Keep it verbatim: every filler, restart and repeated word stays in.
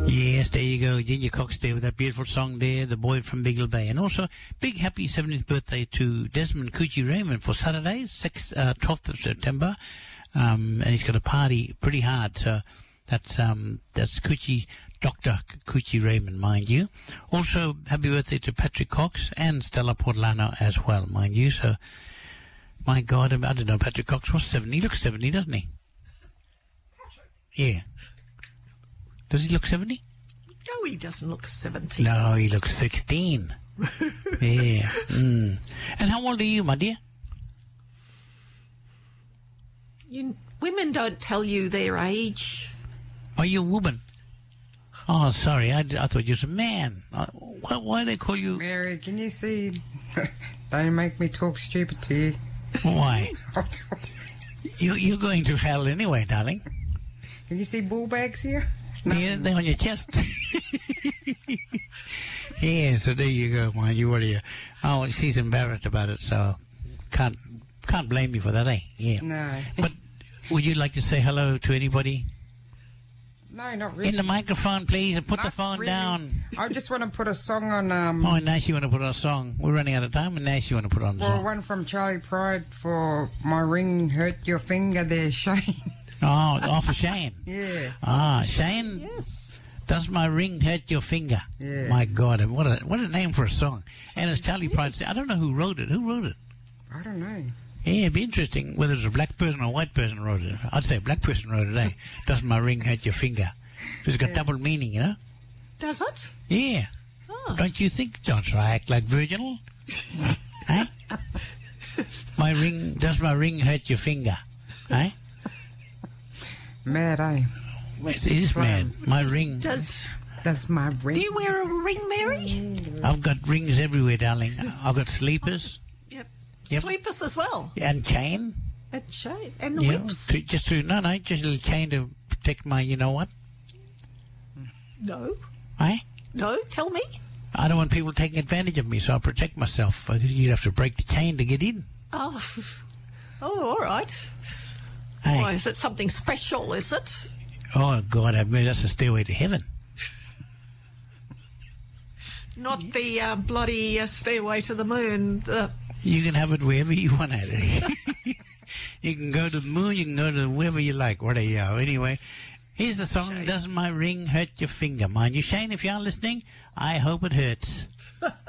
Yes, there you go. Ginger Cox there with that beautiful song there, The Boy from Beagle Bay. And also, big happy seventieth birthday to Desmond Coochie Raymond for Saturday, sixth, uh, twelfth of September. Um, and he's got a party pretty hard. So that's, um, that's Coochie, Doctor Coochie Raymond, mind you. Also, happy birthday to Patrick Cox and Stella Portolano as well, mind you. So, my God, I don't know, Patrick Cox was seventy. He looks seventy, doesn't he? Patrick? Yeah. Does he look seventy? No, he doesn't look seventy. No, he looks sixteen. Yeah. Mm. And how old are you, my dear? You, women don't tell you their age. Are you a woman? Oh, sorry, I, I thought you was a man. Uh, why, why do they call you... Mary, can you see... Don't make me talk stupid to you. Why? you, you're going to hell anyway, darling. Can you see ball bags here? No. Yeah, they're on your chest. Yeah, so there you go, man. You already... Oh, she's embarrassed about it, so can't can't blame you for that, eh? Yeah. No. But would you like to say hello to anybody? No, not really. In the microphone, please, and put not the phone really. down. I just want to put a song on... Um, Oh, now she want to put on a song. We're running out of time, and now she want to put on a well, song. one from Charlie Pride for My Ring Hurt Your Finger there, Shane. Oh, oh, for Shane. Yeah. Ah, Shane. Yes. Does my ring hurt your finger? Yeah. My God, what a what a name for a song. And it's Charlie Pride. I don't know who wrote it. Who wrote it? I don't know. Yeah, it'd be interesting whether it's a black person or a white person wrote it. I'd say a black person wrote it, eh? Does my ring hurt your finger? So it's got Yeah. double meaning, you know? Does it? Yeah. Oh. Don't you think, John? Should I act like Virginal? Eh? My ring, does my ring hurt your finger? Eh? Mad, eh? It is mad. My ring. Does... That's my ring. Do you wear a ring, Mary? I've got rings everywhere, darling. I've got sleepers Yep. Yep. Sweepers as well. and chain. And shade. And the Yeah, whips. to, just to no, no, just a little chain to protect my. You know what? No. Eh? No, tell me. I don't want people taking advantage of me, so I protect myself. You'd have to break the chain to get in. Oh. Oh, all right. Hey. Why, is it something special, is it? Oh God, I mean, that's a stairway to heaven. Not the uh, bloody uh, stairway to the moon. The... You can have it wherever you want it. You can go to the moon, you can go to wherever you like. What are you? Anyway, here's the song, Shane. Does My Ring Hurt Your Finger? Mind you, Shane, if you are listening, I hope it hurts.